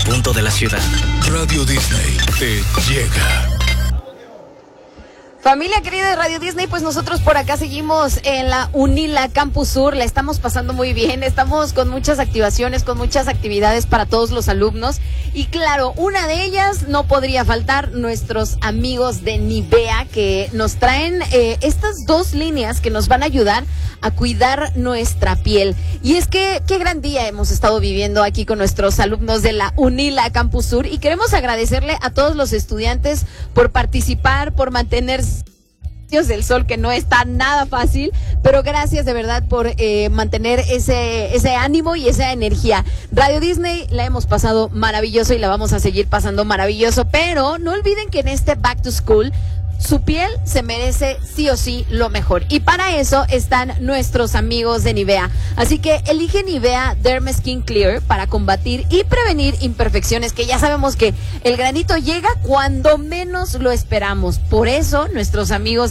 punto de la ciudad. Radio Disney te llega. Familia querida de Radio Disney, pues nosotros por acá seguimos en la UNILA Campus Sur, la estamos pasando muy bien, estamos con muchas activaciones, con muchas actividades para todos los alumnos y claro, una de ellas no podría faltar, nuestros amigos de Nivea que nos traen estas dos líneas que nos van a ayudar a cuidar nuestra piel. Y es que qué gran día hemos estado viviendo aquí con nuestros alumnos de la UNILA Campus Sur y queremos agradecerle a todos los estudiantes por participar, por mantenerse del sol, que no está nada fácil, pero gracias de verdad por mantener ese ánimo y esa energía. Radio Disney la hemos pasado maravilloso y la vamos a seguir pasando maravilloso, pero no olviden que en este Back to School su piel se merece sí o sí lo mejor. Y para eso están nuestros amigos de Nivea. Así que elige Nivea Derma Skin Clear para combatir y prevenir imperfecciones, que ya sabemos que el granito llega cuando menos lo esperamos. Por eso nuestros amigos